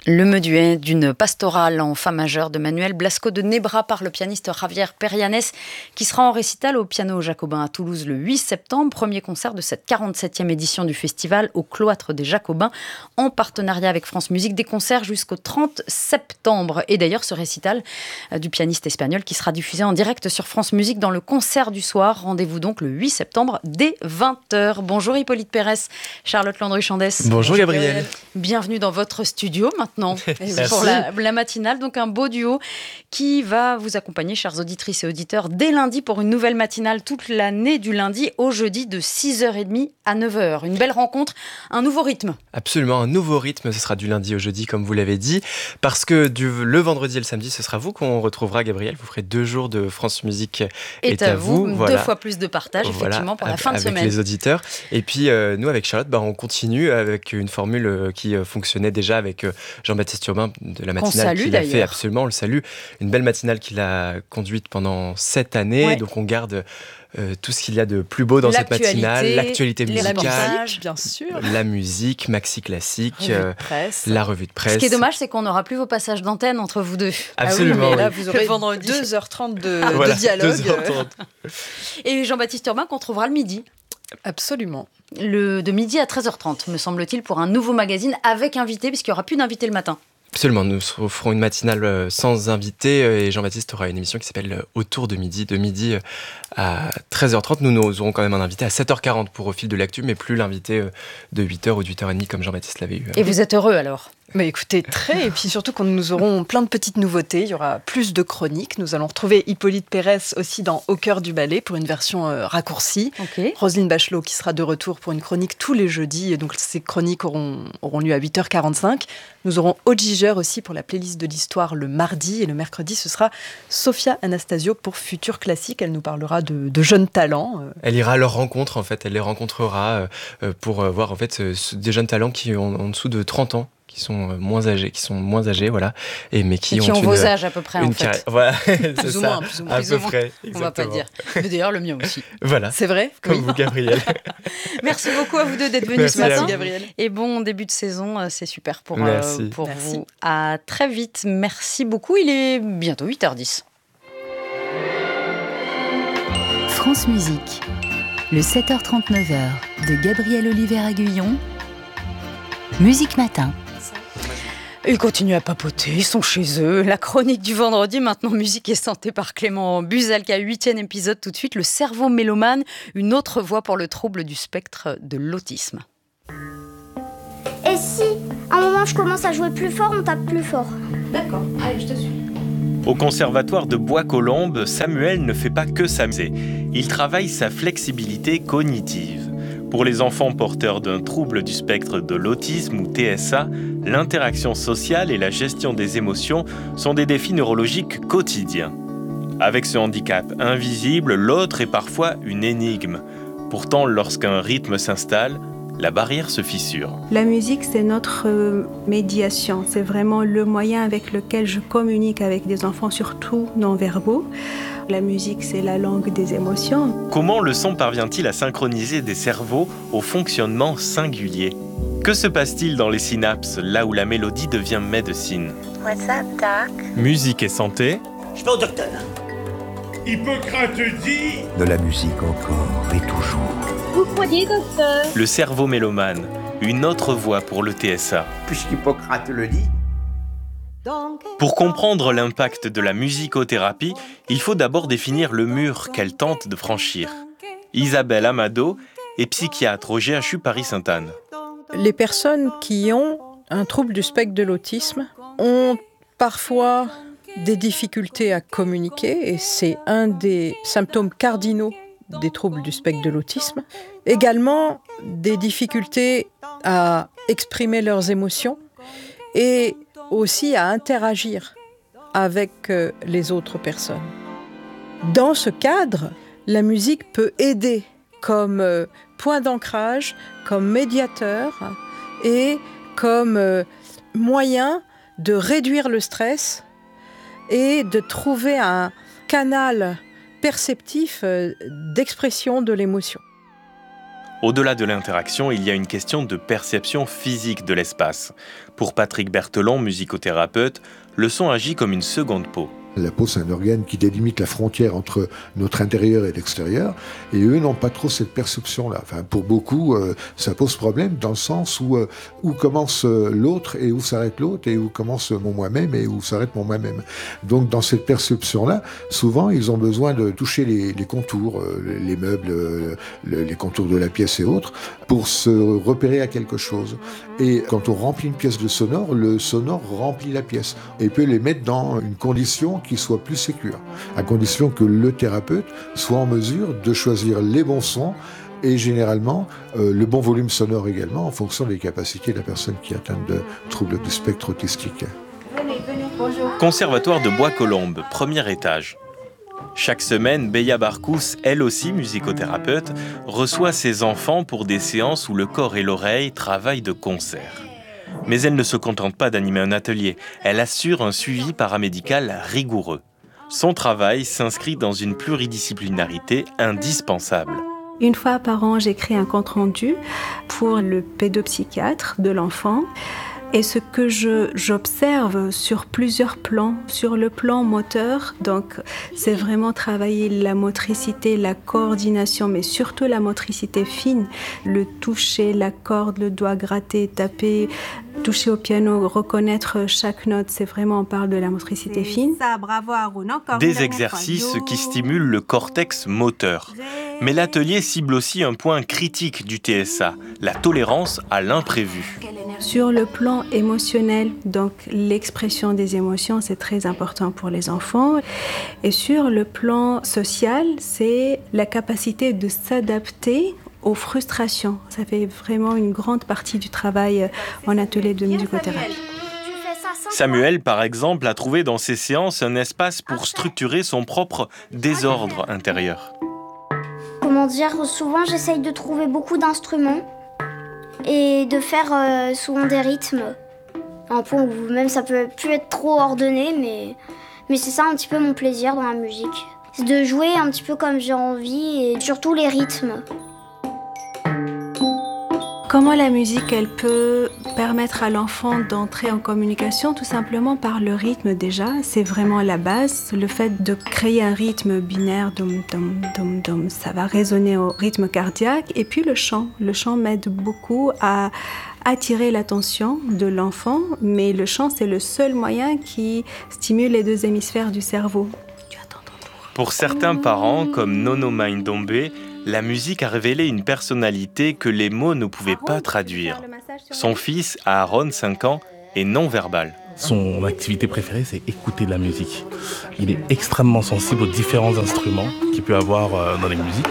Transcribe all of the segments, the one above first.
Le menuet d'une pastorale en fa majeur de Manuel Blasco de Nebra par le pianiste Javier Perianes qui sera en récital au piano jacobin à Toulouse le 8 septembre. Premier concert de cette 47e édition du festival au Cloître des Jacobins en partenariat avec France Musique. Des concerts jusqu'au 30 septembre. Et d'ailleurs ce récital du pianiste espagnol qui sera diffusé en direct sur France Musique dans le concert du soir. Rendez-vous donc le 8 septembre dès 20h. Bonjour Hippolyte Pérès, Charlotte Landry-Chandès. Bonjour Gabriel. Bienvenue dans votre studio maintenant pour la matinale. Donc un beau duo qui va vous accompagner, chères auditrices et auditeurs, dès lundi pour une nouvelle matinale toute l'année du lundi au jeudi de 6h30 à 9h. Une belle rencontre, un nouveau rythme. Absolument, un nouveau rythme. Ce sera du lundi au jeudi comme vous l'avez dit. Parce que le vendredi et le samedi, ce sera vous qu'on retrouvera, Gabriel. Vous ferez 2 jours de France Musique est à vous. Voilà. 2 fois plus de partage, effectivement, pour la fin de semaine. Avec les auditeurs. Et puis nous, avec Charlotte, on continue avec une formule qui fonctionnait déjà avec Jean-Baptiste Urbain de la matinale qu'il a fait, absolument, on le salue. Une belle matinale qu'il a conduite pendant 7 années, ouais. Donc on garde tout ce qu'il y a de plus beau dans cette matinale, l'actualité musicale, la musique, bien sûr. La musique, maxi classique, la revue de presse. Ce qui est dommage, c'est qu'on n'aura plus vos passages d'antenne entre vous deux. Absolument. Ah oui, mais là, vous aurez vendredi 2h30 de dialogue. 2h30. Et Jean-Baptiste Urbain qu'on trouvera le midi. Absolument. De midi à 13h30, me semble-t-il, pour un nouveau magazine avec invité, puisqu'il n'y aura plus d'invité le matin. Absolument, nous ferons une matinale sans invité et Jean-Baptiste aura une émission qui s'appelle Autour de midi à 13h30. Nous aurons quand même un invité à 7h40 pour Au fil de l'actu, mais plus l'invité de 8h ou de 8h30 comme Jean-Baptiste l'avait eu. Et vous êtes heureux alors ? Mais écoutez, et puis surtout quand nous aurons plein de petites nouveautés, il y aura plus de chroniques. Nous allons retrouver Hippolyte Pérès aussi dans Au cœur du ballet pour une version raccourcie. Okay. Roselyne Bachelot qui sera de retour pour une chronique tous les jeudis. Et donc ces chroniques auront lieu à 8h45. Nous aurons Aude Giger aussi pour la playlist de l'histoire le mardi. Et le mercredi, ce sera Sophia Anastasio pour Futur Classique. Elle nous parlera de jeunes talents. Elle ira à leur rencontre en fait. Elle les rencontrera pour voir en fait des jeunes talents qui ont en dessous de 30 ans. Qui sont moins âgés, voilà, mais qui ont vos âges à peu près, en fait. Voilà, plus ou moins, à peu près. On va pas dire. Mais d'ailleurs, le mien aussi. Voilà. C'est vrai. Comme vous, Gabriel. Merci beaucoup à vous deux d'être venus ce matin. Merci, Gabriel. Et bon début de saison, c'est super pour Merci. vous. À très vite. Merci beaucoup. Il est bientôt 8h10. France Musique, le 7h39 de Gabriel Oliver-Aguillon. Musique Matin. Ils continuent à papoter, ils sont chez eux. La chronique du vendredi, maintenant musique et santé par Clément Buzalka, 8e épisode tout de suite. Le cerveau mélomane, une autre voie pour le trouble du spectre de l'autisme. Et si, à un moment, je commence à jouer plus fort, on tape plus fort. D'accord, allez, je te suis. Au conservatoire de Bois-Colombes, Samuel ne fait pas que s'amuser. Il travaille sa flexibilité cognitive. Pour les enfants porteurs d'un trouble du spectre de l'autisme ou TSA, l'interaction sociale et la gestion des émotions sont des défis neurologiques quotidiens. Avec ce handicap invisible, l'autre est parfois une énigme. Pourtant, lorsqu'un rythme s'installe, la barrière se fissure. La musique, c'est notre médiation. C'est vraiment le moyen avec lequel je communique avec des enfants, surtout non-verbaux. La musique, c'est la langue des émotions. Comment le son parvient-il à synchroniser des cerveaux au fonctionnement singulier ? Que se passe-t-il dans les synapses, là où la mélodie devient médecine ? What's up, doc ? Musique et santé. Je vais au docteur. Hippocrate dit... De la musique encore et toujours. Vous croyez, docteur ? Le cerveau mélomane, une autre voie pour le TSA. Puisqu'Hippocrate le dit. Pour comprendre l'impact de la musicothérapie, il faut d'abord définir le mur qu'elle tente de franchir. Isabelle Amado est psychiatre au GHU Paris-Sainte-Anne. Les personnes qui ont un trouble du spectre de l'autisme ont parfois des difficultés à communiquer et c'est un des symptômes cardinaux des troubles du spectre de l'autisme. Également des difficultés à exprimer leurs émotions et aussi à interagir avec les autres personnes. Dans ce cadre, la musique peut aider comme point d'ancrage, comme médiateur et comme moyen de réduire le stress et de trouver un canal perceptif d'expression de l'émotion. Au-delà de l'interaction, il y a une question de perception physique de l'espace. Pour Patrick Berthelon, musicothérapeute, le son agit comme une seconde peau. La peau, c'est un organe qui délimite la frontière entre notre intérieur et l'extérieur, et eux n'ont pas trop cette perception-là. Enfin, pour beaucoup, ça pose problème dans le sens où commence l'autre et où s'arrête l'autre, et où commence mon moi-même et où s'arrête mon moi-même. Donc, dans cette perception-là, souvent, ils ont besoin de toucher les contours, les meubles, les contours de la pièce et autres, pour se repérer à quelque chose. Et quand on remplit une pièce de sonore, le sonore remplit la pièce et peut les mettre dans une condition qui soit plus sécure, à condition que le thérapeute soit en mesure de choisir les bons sons et généralement le bon volume sonore également en fonction des capacités de la personne qui est atteinte de troubles du spectre autistique. Conservatoire de Bois-Colombes, premier étage. Chaque semaine, Beya Barkous, elle aussi musicothérapeute, reçoit ses enfants pour des séances où le corps et l'oreille travaillent de concert. Mais elle ne se contente pas d'animer un atelier, elle assure un suivi paramédical rigoureux. Son travail s'inscrit dans une pluridisciplinarité indispensable. Une fois par an, j'écris un compte-rendu pour le pédopsychiatre de l'enfant. Et ce que j'observe sur plusieurs plans, sur le plan moteur, donc c'est vraiment travailler la motricité, la coordination, mais surtout la motricité fine, le toucher, la corde, le doigt gratter, taper, toucher au piano, reconnaître chaque note, c'est vraiment, on parle de la motricité fine. Des exercices qui stimulent le cortex moteur. Mais l'atelier cible aussi un point critique du TSA, la tolérance à l'imprévu. Sur le plan émotionnel, donc l'expression des émotions, c'est très important pour les enfants. Et sur le plan social, c'est la capacité de s'adapter aux frustrations. Ça fait vraiment une grande partie du travail en atelier de musicothérapie. Samuel, par exemple, a trouvé dans ses séances un espace pour structurer son propre désordre intérieur. Comment dire, souvent j'essaye de trouver beaucoup d'instruments et de faire souvent des rythmes. Un point où même ça peut plus être trop ordonné, mais c'est ça un petit peu mon plaisir dans la musique. C'est de jouer un petit peu comme j'ai envie et surtout les rythmes. Comment la musique, elle peut permettre à l'enfant d'entrer en communication? Tout simplement par le rythme déjà, c'est vraiment la base. Le fait de créer un rythme binaire, dom, dom, dom, dom, ça va résonner au rythme cardiaque. Et puis le chant m'aide beaucoup à attirer l'attention de l'enfant, mais le chant, c'est le seul moyen qui stimule les deux hémisphères du cerveau. Pour certains parents, comme Nono Maindombe, la musique a révélé une personnalité que les mots ne pouvaient pas traduire. Son fils, Aaron, 5 ans, est non-verbal. Son activité préférée, c'est écouter de la musique. Il est extrêmement sensible aux différents instruments qu'il peut avoir dans les musiques.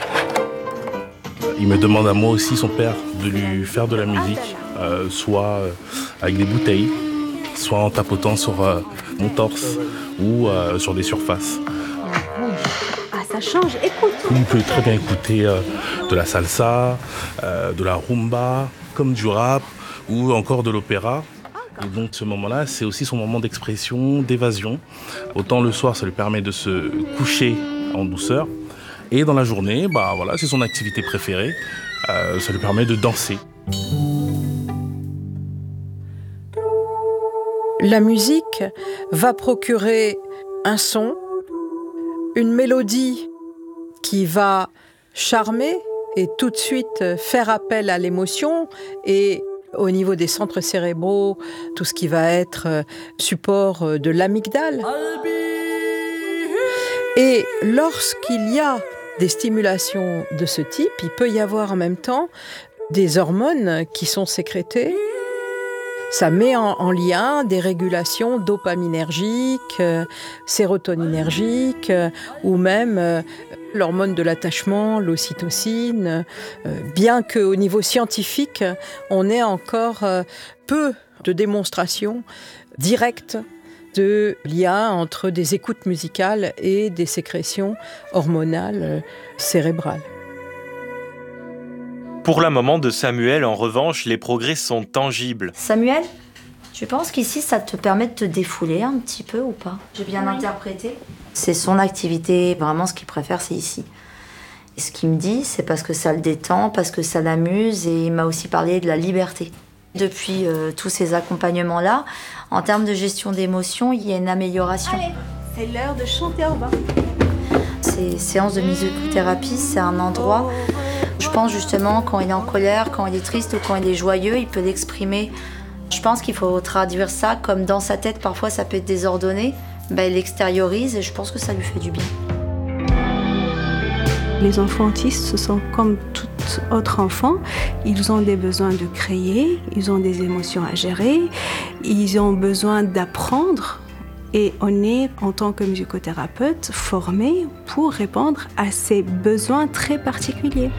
Il me demande à moi aussi, son père, de lui faire de la musique, soit avec des bouteilles, soit en tapotant sur mon torse ou sur des surfaces. Ça change, écoute. Il peut très bien écouter de la salsa, de la rumba, comme du rap ou encore de l'opéra. Et donc ce moment-là, c'est aussi son moment d'expression, d'évasion. Autant le soir, ça lui permet de se coucher en douceur. Et dans la journée, c'est son activité préférée. Ça lui permet de danser. La musique va procurer un son, une mélodie qui va charmer et tout de suite faire appel à l'émotion et au niveau des centres cérébraux, tout ce qui va être support de l'amygdale. Et lorsqu'il y a des stimulations de ce type, il peut y avoir en même temps des hormones qui sont sécrétées. Ça met en lien des régulations dopaminergiques, sérotoninergiques ou même l'hormone de l'attachement, l'ocytocine. Bien qu'au niveau scientifique, on ait encore peu de démonstrations directes de lien entre des écoutes musicales et des sécrétions hormonales cérébrales. Pour la maman de Samuel, en revanche, les progrès sont tangibles. Samuel, tu penses qu'ici, ça te permet de te défouler un petit peu ou pas? J'ai bien interprété? C'est son activité, vraiment ce qu'il préfère, c'est ici. Ce qu'il me dit, c'est parce que ça le détend, parce que ça l'amuse, et il m'a aussi parlé de la liberté. Depuis tous ces accompagnements-là, en termes de gestion d'émotions, il y a une amélioration. Allez, c'est l'heure de chanter au bas. Ces séances de musicothérapie, c'est un endroit, je pense justement, quand il est en colère, quand il est triste ou quand il est joyeux, il peut l'exprimer. Je pense qu'il faut traduire ça comme dans sa tête, parfois ça peut être désordonné. Il l'extériorise et je pense que ça lui fait du bien. Les enfants autistes, ce sont comme tout autre enfant. Ils ont des besoins de créer, ils ont des émotions à gérer, ils ont besoin d'apprendre. Et on est, en tant que musicothérapeute, formés pour répondre à ces besoins très particuliers.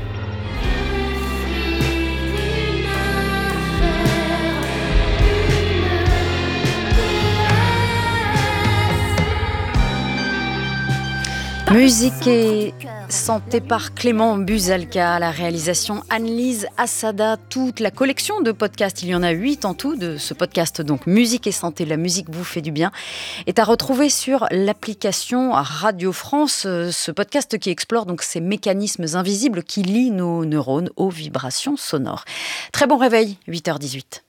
Musique et santé par Clément Buzalka, à la réalisation Anne-Lise Assada. Toute la collection de podcasts, il y en a 8 en tout de ce podcast, donc Musique et santé, la musique vous fait du bien, est à retrouver sur l'application Radio France, ce podcast qui explore donc ces mécanismes invisibles qui lient nos neurones aux vibrations sonores. Très bon réveil, 8h18.